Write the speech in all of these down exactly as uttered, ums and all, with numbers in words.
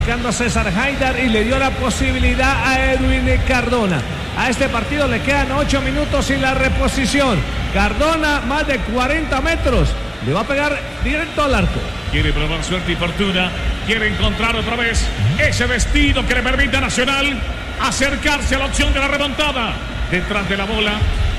a César Haidar y le dio la posibilidad a Edwin Cardona. A este partido le quedan ocho minutos y la reposición. Cardona, más de cuarenta metros, le va a pegar directo al arco. Quiere probar suerte y fortuna, quiere encontrar otra vez ese destino que le permite a Nacional acercarse a la opción de la remontada. Detrás de la bola,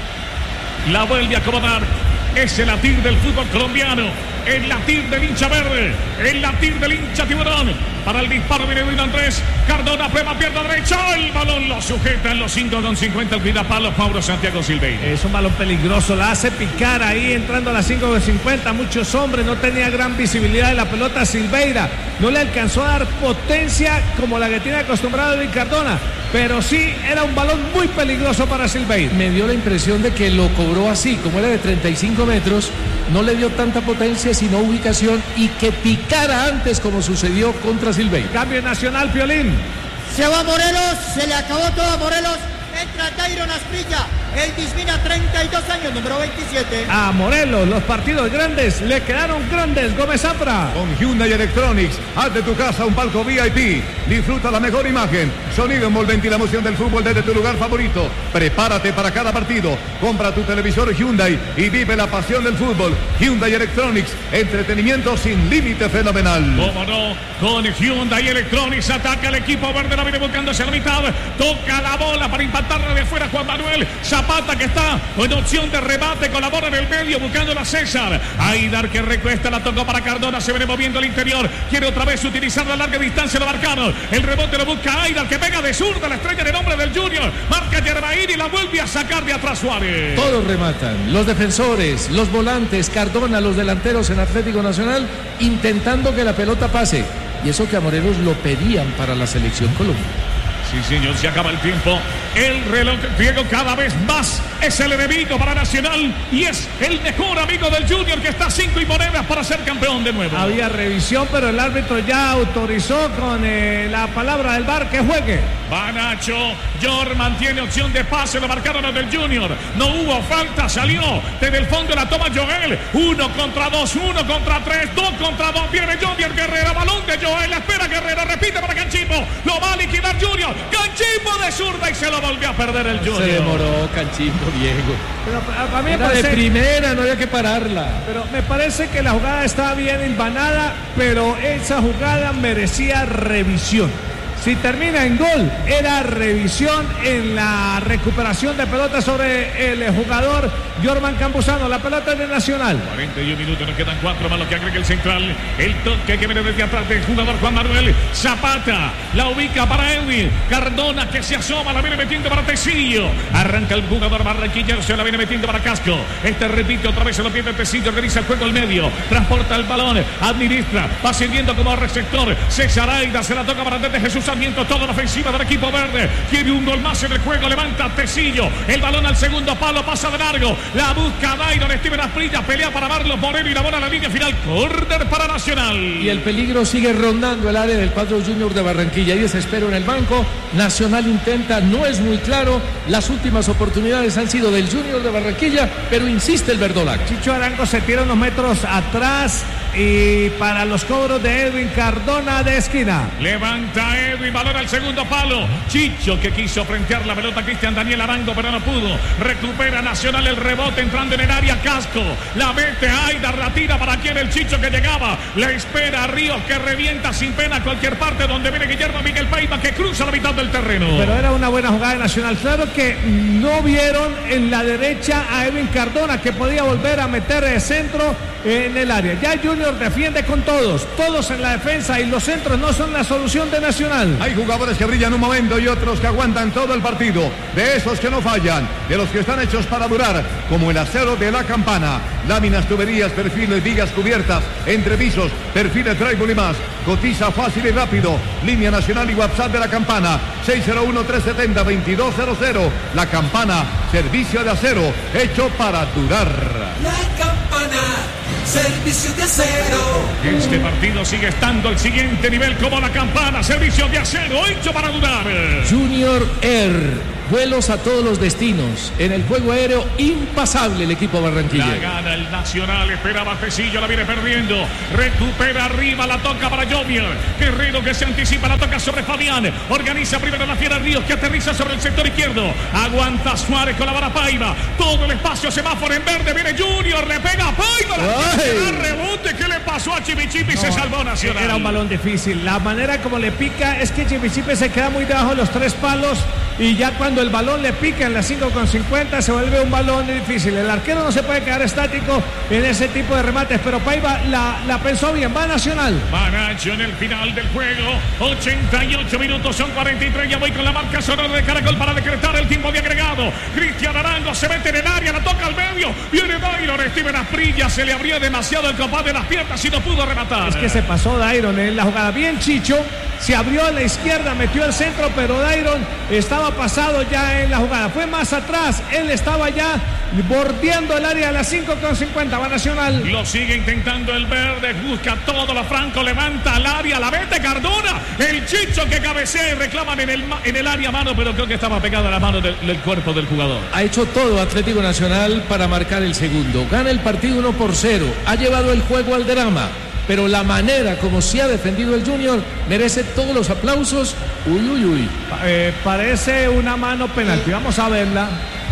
la vuelve a acomodar. Es el latir del fútbol colombiano, el latir del hincha verde, el latir del hincha tiburón. Para el disparo viene Edwin Andrés Cardona, prueba pierna derecha, el balón lo sujeta en los cinco con cincuenta, el cuidapalo Mauro Santiago Silveira. Es un balón peligroso, la hace picar ahí entrando a las cinco con cincuenta, muchos hombres, no tenía gran visibilidad de la pelota Silveira, no le alcanzó a dar potencia como la que tiene acostumbrado Edwin Cardona, pero sí era un balón muy peligroso para Silveira. Me dio la impresión de que lo cobró así, como era de treinta y cinco metros, no le dio tanta potencia sino ubicación y que picara antes como sucedió contra Silveira. Cambio Nacional, Piolín. Se va Morelos, se le acabó todo a Morelos. Entra Dairon Asprilla, él dismina treinta y dos años, número veintisiete. A Morelos, los partidos grandes le quedaron grandes. Gómez Zafra. Con Hyundai Electronics, haz de tu casa un palco V I P. Disfruta la mejor imagen, sonido envolvente y la emoción del fútbol desde tu lugar favorito. Prepárate para cada partido. Compra tu televisor Hyundai y vive la pasión del fútbol. Hyundai Electronics, entretenimiento sin límite fenomenal. ¿Cómo no? Con Hyundai Electronics ataca el equipo verde, la viene buscando hacia la mitad. Toca la bola para impactarla de afuera Juan Manuel Zapata, que está en opción de remate, colabora en el medio buscando a César. Haidar que recuesta, la tocó para Cardona, se viene moviendo al interior, quiere otra vez utilizar la larga distancia, lo marcaron. El rebote lo busca Haidar, que pega de zurda, la estrella de nombre del Junior. Marca Yerbaín y la vuelve a sacar de atrás Suárez. Todos rematan, los defensores, los volantes, Cardona, los delanteros en Atlético Nacional, intentando que la pelota pase. Y eso que a Morelos lo pedían para la selección Colombia. Sí, señor, se acaba el tiempo. El reloj griego cada vez más es el enemigo para Nacional y es el mejor amigo del Junior, que está a cinco y monedas para ser campeón de nuevo. Había revisión, pero el árbitro ya autorizó con eh, la palabra del V A R que juegue. Va Nacho, Jorman tiene opción de pase, lo marcaron los del Junior. No hubo falta, salió desde el fondo, la toma Joel. Uno contra dos, uno contra tres, dos contra dos. Viene Junior Guerrero, balón de Joel, espera Guerrero, repite para Canchimbo. Lo va a liquidar Junior. Canchimbo de zurda y se lo volvió a perder el Junior. Se demoró Canchimbo, Diego. Pero a, a mí me Era parece, de primera, no había que pararla. Pero me parece que la jugada estaba bien hilvanada, pero esa jugada merecía revisión. Si termina en gol, era revisión en la recuperación de pelota sobre el jugador Jorman Campuzano. La pelota es de Nacional. cuarenta y un minutos, nos quedan cuatro más lo que agrega el central. El toque que viene desde atrás del jugador Juan Manuel Zapata. La ubica para Edwin Cardona, que se asoma, la viene metiendo para Tecillo. Arranca el jugador barranquillero, se la viene metiendo para Casco. Este repite otra vez, se lo pierde Tecillo, organiza el juego al medio. Transporta el balón, administra, va sirviendo como receptor. César Haidar se la toca para desde Jesús Sarmiento, toda la ofensiva del equipo verde. Quiere un gol más en el juego, levanta Tecillo. El balón al segundo palo, pasa de largo. La busca Dairon, Steven Asprilla, pelea para Marlos Moreno y la bola a la línea final. Córner para Nacional. Y el peligro sigue rondando el área del cuadro Junior de Barranquilla. Hay desespero en el banco. Nacional intenta, no es muy claro. Las últimas oportunidades han sido del Junior de Barranquilla, pero insiste el verdolaga. Chicho Arango se tira unos metros atrás y para los cobros de Edwin Cardona de esquina. Levanta Edwin, balón al segundo palo. Chicho, que quiso frentear la pelota Cristian Daniel Arango, pero no pudo. Recupera Nacional el rebote entrando en el área. Casco, la mete Haidar, la tira para quien el Chicho que llegaba. La espera Ríos, que revienta sin pena a cualquier parte donde viene Guillermo Miguel Paiva, que cruza la mitad del terreno. Pero era una buena jugada de Nacional. Claro que no vieron en la derecha a Edwin Cardona, que podía volver a meter el centro en el área. Ya Junior defiende con todos, todos en la defensa, y los centros no son la solución de Nacional. Hay jugadores que brillan un momento y otros que aguantan todo el partido. De esos que no fallan, de los que están hechos para durar, como el acero de la Campana. Láminas, tuberías, perfiles, vigas cubiertas, entrepisos, perfiles, trébol y más. Cotiza fácil y rápido. Línea nacional y WhatsApp de la Campana. seis cero uno, tres siete cero, veintidós cero cero. La Campana, servicio de acero, hecho para durar. La Campana, servicio de acero. Este partido sigue estando al siguiente nivel como la Campana, servicio de acero, hecho para durar. Junior Air, vuelos a todos los destinos. En el juego aéreo, impasable el equipo barranquillero. La gana el Nacional, espera Batecillo, la viene perdiendo. Recupera arriba, la toca para Jovier. Guerrero que se anticipa, la toca sobre Fabián. Organiza primero la Fiera Ríos que aterriza sobre el sector izquierdo. Aguanta Suárez con la vara Paiva. Todo el espacio, semáforo en verde. Viene Junior, le pega a Paiva. La rebote, ¿qué le pasó a Chipichipi? No, se salvó Nacional. Era un balón difícil. La manera como le pica es que Chipichipi se queda muy debajo de los tres palos. Y ya cuando el balón le pica en la cinco con cincuenta se vuelve un balón difícil. El arquero no se puede quedar estático en ese tipo de remates, pero Paiva la, la pensó bien. Va Nacional. Va Nacho en el final del juego. ochenta y ocho minutos, son cuarenta y tres. Ya voy con la marca sonora de Caracol para decretar el tiempo de agregado. Cristian Arango se mete en el área, la toca al medio. Viene Dairon, Steven Asprilla. Se le abrió demasiado el capaz de las piernas y no pudo rematar. Es que se pasó Dairon en la jugada. Bien Chicho. Se abrió a la izquierda, metió el centro, pero Dairon estaba pasado ya en la jugada. Fue más atrás, él estaba ya bordeando el área de las cinco con cincuenta. Va Nacional. Lo sigue intentando el verde, busca todo lo Franco, levanta al área, la vete Cardona. El Chicho que cabecea y reclaman en el, en el área mano, pero creo que estaba pegada a la mano del, del cuerpo del jugador. Ha hecho todo Atlético Nacional para marcar el segundo. Gana el partido uno por cero. Ha llevado el juego al drama. Pero la manera como se ha defendido el Junior merece todos los aplausos. Uy, uy, uy. Eh, parece una mano penalti. Vamos a verla.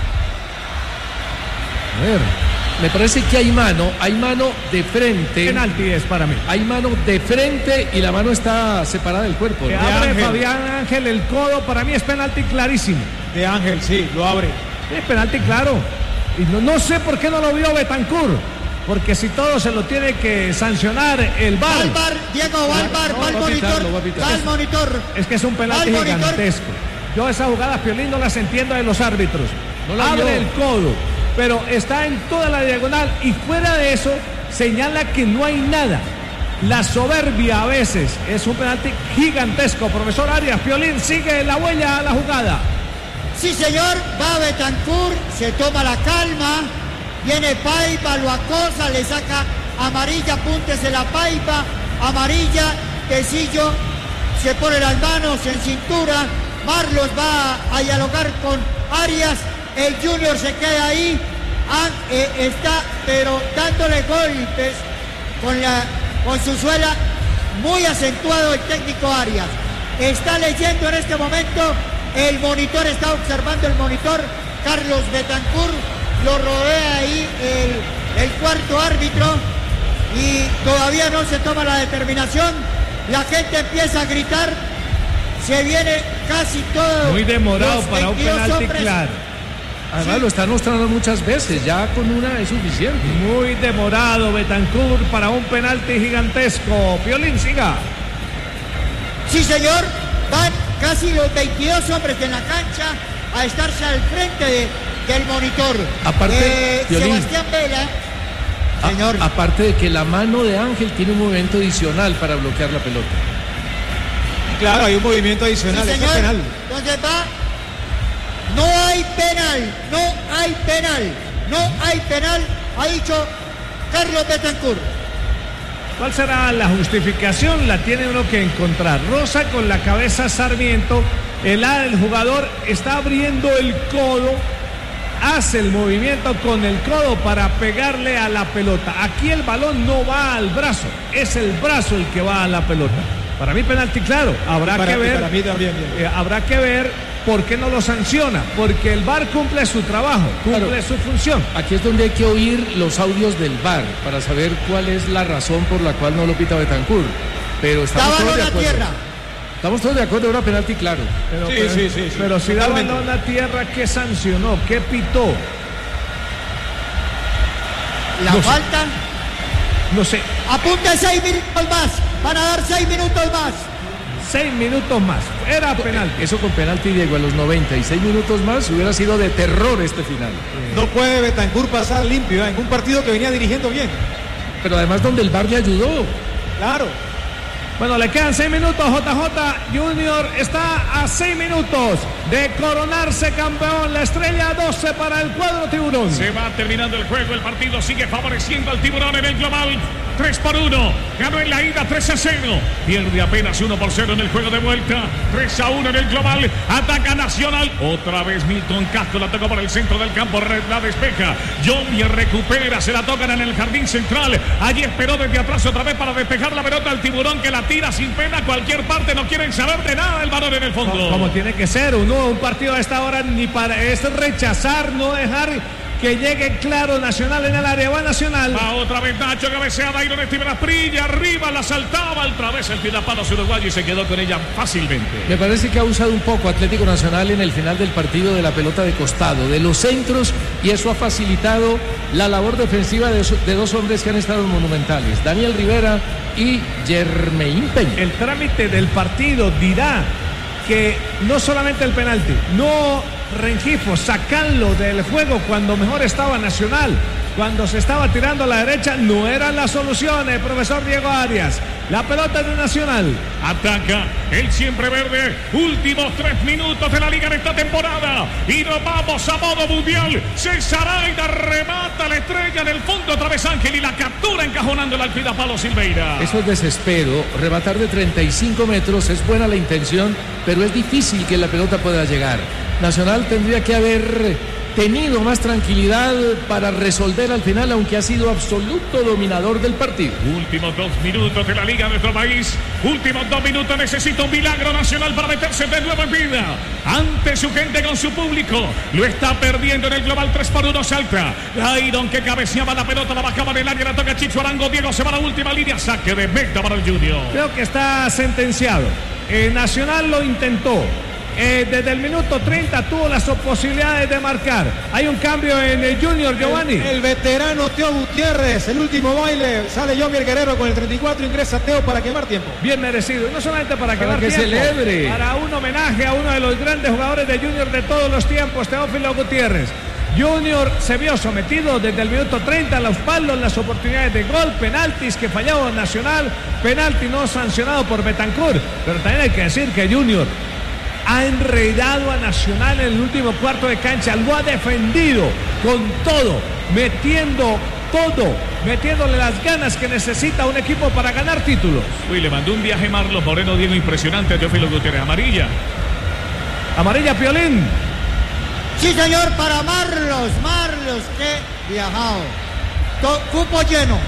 A ver, me parece que hay mano. Hay mano de frente. Penalti es para mí. Hay mano de frente y la mano está separada del cuerpo, ¿no? Que abre Fabián Ángel el codo. Para mí es penalti clarísimo. De Ángel, sí, lo abre. Es penalti claro. Y no, no sé por qué no lo vio Betancur. Porque si todo se lo tiene que sancionar el V A R. Va al V A R, Diego, va al V A R, va al monitor, va al monitor. Es que es un penalti gigantesco. Yo esas jugadas, Piolín, no las entiendo de los árbitros. No Abre vio. el codo, pero está en toda la diagonal y fuera de eso señala que no hay nada. La soberbia a veces es un penalti gigantesco. Profesor Arias, Piolín sigue la huella a la jugada. Sí, señor, va Betancur, se toma la calma. Viene Paiva, lo acosa, le saca amarilla, apúntese la Paiva, amarilla, Tecillo se pone las manos en cintura, Marlos va a dialogar con Arias, el Junior se queda ahí, ah, eh, está pero dándole golpes con, la, con su suela, muy acentuado el técnico Arias, está leyendo en este momento, el monitor, está observando el monitor, Carlos Betancur, lo rodea ahí el, el cuarto árbitro y todavía no se toma la determinación. La gente empieza a gritar. Se viene casi todo. Muy demorado para un penalti claro. Además sí. Lo están mostrando muchas veces. Ya con una es suficiente. Muy demorado Betancur para un penalti gigantesco. Piolín, siga. Sí, señor. Van casi los veintidós hombres en la cancha a estarse al frente de del monitor. Aparte, eh, Sebastián Vela, señor. A, aparte de que la mano de Ángel tiene un movimiento adicional para bloquear la pelota. Claro, hay un movimiento adicional. Sí, señor. Penal. Entonces va. No hay penal, no hay penal, no hay penal, ha dicho Carlos Betancur. ¿Cuál será la justificación? La tiene uno que encontrar. Rosa con la cabeza Sarmiento, el, el jugador está abriendo el codo. Hace el movimiento con el codo para pegarle a la pelota. Aquí el balón no va al brazo, es el brazo el que va a la pelota. Para mí penalti claro. Habrá para que mí, ver. Para mí también, bien. Eh, habrá que ver por qué no lo sanciona. Porque el V A R cumple su trabajo, cumple claro. su función. Aquí es donde hay que oír los audios del V A R para saber cuál es la razón por la cual no lo pita Betancur. Pero estamos todos de acuerdo. Tierra. Estamos todos de acuerdo, era penalti claro. Pero, sí, pero, sí, sí, sí. Pero si da balón a tierra, ¿qué sancionó? ¿Qué pitó? La no falta. Sé. No sé. Apunta seis minutos más. Van a dar seis minutos más. Seis minutos más. Era penalti. Eso con penalti, Diego, a los noventa y seis minutos más hubiera sido de terror este final. No puede Betancur pasar limpio ¿eh? en un partido que venía dirigiendo bien. Pero además donde el V A R le ayudó. Claro. Bueno, le quedan seis minutos, J J. Junior está a seis minutos de coronarse campeón. La estrella doce para el cuadro tiburón. Se va terminando el juego, el partido sigue favoreciendo al tiburón en el global. tres por uno, ganó en la ida tres a cero, pierde apenas uno por cero en el juego de vuelta, tres a uno en el global, ataca Nacional, otra vez Milton Castro la tocó por el centro del campo, la despeja, Junior recupera, se la tocan en el jardín central, allí esperó desde atrás otra vez para despejar la pelota al tiburón que la tira sin pena a cualquier parte, no quieren saber de nada el balón en el fondo. Como, como tiene que ser, uno, un partido a esta hora ni para, es rechazar, no dejar que llegue claro Nacional en el área. Va Nacional. Va otra vez Nacho, cabecea Dairon Steven Asprilla, arriba la saltaba, otra vez el tirapalos uruguayo y se quedó con ella fácilmente. Me parece que ha usado un poco Atlético Nacional en el final del partido de la pelota de costado, de los centros, y eso ha facilitado la labor defensiva de, de dos hombres que han estado monumentales, Daniel Rivera y Germain Peña. El trámite del partido dirá que no solamente el penalti, no Rengifo, sacarlo del juego cuando mejor estaba Nacional, cuando se estaba tirando a la derecha, no eran las soluciones, profesor Diego Arias. La pelota de Nacional. Ataca el siempre verde. Últimos tres minutos de la liga en esta temporada. Y nos vamos a modo mundial. César Aida remata la estrella en el fondo otra vez Ángel y la captura encajonando el Alpidapalo Silveira. Eso es desespero. Rematar de treinta y cinco metros es buena la intención, pero es difícil que la pelota pueda llegar. Nacional tendría que haber tenido más tranquilidad para resolver al final, aunque ha sido absoluto dominador del partido. Últimos dos minutos de la liga de nuestro país. Últimos dos minutos, necesita un milagro Nacional para meterse de nuevo en vida. Ante su gente, con su público. Lo está perdiendo en el global tres por uno, salta. Dairon que cabeceaba la pelota, la bajaba en el área, la toca Chicho Arango. Diego se va a la última línea, saque de meta para el Junior. Creo que está sentenciado. Eh, Nacional lo intentó. Eh, desde el minuto treinta tuvo las posibilidades de marcar. Hay un cambio en el Junior, Giovanni. El, el veterano Teo Gutiérrez, el último baile, sale Yomier Guerrero con el treinta y cuatro, ingresa Teo para quemar tiempo. Bien merecido, y no solamente para, para quemar que tiempo, celebre. Para un homenaje a uno de los grandes jugadores de Junior de todos los tiempos, Teófilo Gutiérrez. Junior se vio sometido desde el minuto treinta a los palos, las oportunidades de gol, penaltis que fallaba Nacional, penalti no sancionado por Betancur, pero también hay que decir que Junior ha enredado a Nacional en el último cuarto de cancha, lo ha defendido con todo, metiendo todo, metiéndole las ganas que necesita un equipo para ganar títulos. Uy, le mandó un viaje Marlos Moreno, Diego, impresionante a Teófilo Gutiérrez. Amarilla. Amarilla, Piolín. Sí, señor, para Marlos, Marlos, que viajado. To- cupo lleno.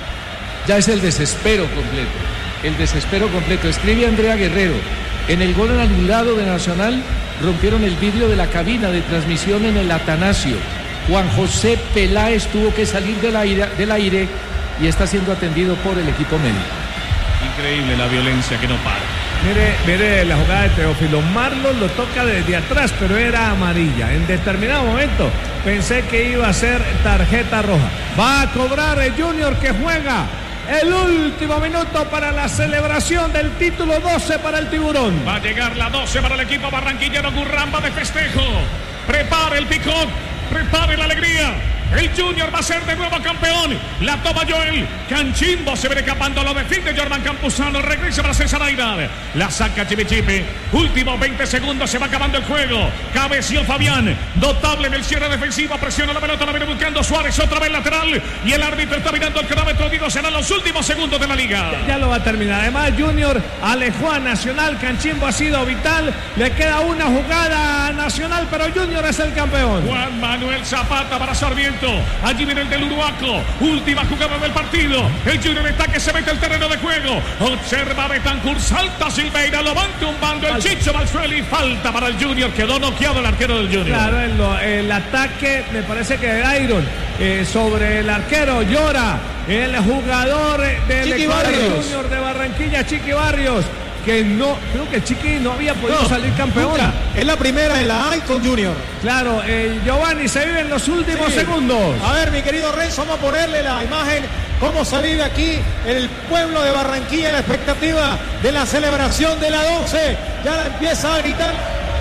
Ya es el desespero completo, el desespero completo. Escribe Andrea Guerrero. En el gol anulado de Nacional rompieron el vidrio de la cabina de transmisión en el Atanasio. Juan José Peláez tuvo que salir del aire, del aire y está siendo atendido por el equipo médico. Increíble la violencia que no para. Mire, mire la jugada de Teófilo. Marlos lo toca desde atrás, pero era amarilla. En determinado momento pensé que iba a ser tarjeta roja. Va a cobrar el Junior, que juega el último minuto para la celebración del título doce para el Tiburón. Va a llegar la doce para el equipo barranquillero. Gurramba de festejo. Prepare el picón, prepare la alegría. El Junior va a ser de nuevo campeón. La toma Joel. Canchimbo se ve escapando. Lo defiende Jordan Campuzano. Regresa para César Aida. La saca Chipichipi. Últimos veinte segundos. Se va acabando el juego. Cabeció Fabián. Notable en el cierre defensivo. Presiona la pelota. La viene buscando Suárez. Otra vez lateral. Y el árbitro está mirando el cronómetro. Digo, serán los últimos segundos de la liga. Ya, ya lo va a terminar. Además, Junior alejó a Nacional. Canchimbo ha sido vital. Le queda una jugada a Nacional, pero Junior es el campeón. Juan Manuel Zapata para Sarmiento. Allí viene el del Uruguaco. Última jugada del partido. El Junior está que se mete el terreno de juego. Observa Betancur. Salta Silveira. Lo van tumbando el Chicho Valsueli. Y falta para el Junior. Quedó noqueado el arquero del Junior. Claro, el, el ataque me parece que de Dairon eh, sobre el arquero llora el jugador del Chiqui Ecuador Barrios. Junior de Barranquilla, Chiqui Barrios, que no, creo que Chiqui no había podido No, salir campeón. nunca. Es la primera en la A con Junior. Claro, eh, Giovanni, se vive en los últimos Sí. segundos. A ver, mi querido Renzo, vamos a ponerle la imagen, cómo se vive aquí en el pueblo de Barranquilla, la expectativa de la celebración de la doce. Ya la empieza a gritar.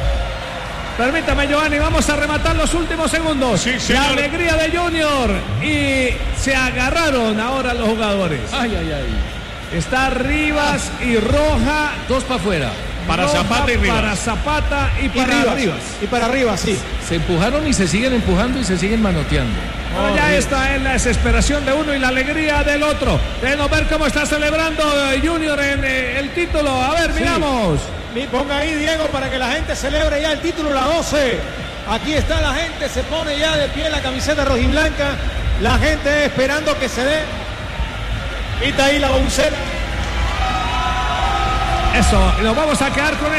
Permítame, Giovanni, vamos a rematar los últimos segundos. Sí, señor. La alegría de Junior. Y se agarraron ahora los jugadores. Ay, ay, ay. Está Rivas y Roja. Dos para afuera. Para Roja Zapata y Rivas. Para Zapata y Y para Rivas. Rivas. Y para arriba, sí. Se empujaron y se siguen empujando y se siguen manoteando. Bueno, ya esta es la desesperación de uno y la alegría del otro. Debemos ver cómo está celebrando eh, Junior en eh, el título. A ver, Sí. miramos. Mi- Ponga ahí, Diego, para que la gente celebre ya el título, la doce. Aquí está la gente, se pone ya de pie la camiseta rojiblanca. La gente esperando que se dé. Viste ahí la boncera. Eso, nos vamos a quedar con